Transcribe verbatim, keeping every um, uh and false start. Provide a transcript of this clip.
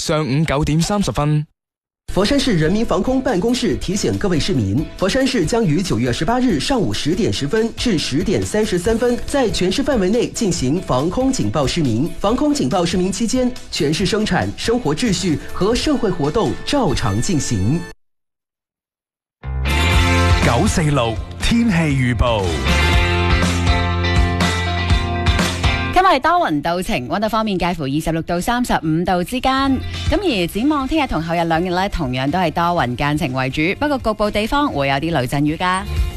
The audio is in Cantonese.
上午九點三十分。 佛山市人民防空办公室提醒各位市民，佛山市将于九月十八日上午十点十分至十点三十三分，在全市范围内进行防空警报失明。防空警报失明期间，全市生产、生活秩序和社会活動照常進行。 九四六天氣預報。 今日多雲到晴，溫度方面介乎二十六到三十五度之間。咁而展望聽日同後日兩日呢，同樣都係多雲間晴為主，不過局部地方會有啲雷陣雨㗎。